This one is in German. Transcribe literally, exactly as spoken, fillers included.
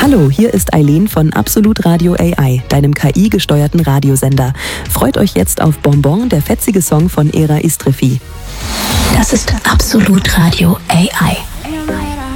Hallo, hier ist Eileen von Absolut Radio A I, deinem K I-gesteuerten Radiosender. Freut euch jetzt auf Bonbon, der fetzige Song von Era Istrefi. Das ist Absolut Radio A I.